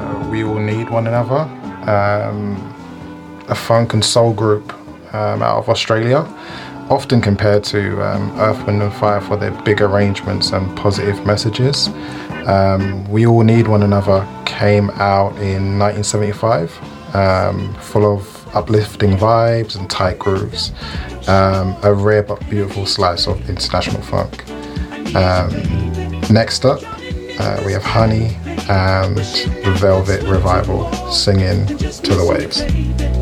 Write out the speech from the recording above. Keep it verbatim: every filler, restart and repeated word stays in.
uh, We All Need One Another, um, a funk and soul group um, out of Australia, often compared to um, Earth, Wind and Fire for their big arrangements and positive messages. Um, We All Need One Another came out in nineteen seventy-five, um, full of uplifting vibes and tight grooves, um, a rare but beautiful slice of international funk. Um, next up, uh, we have Honey and the Velvet Revival singing To The Waves.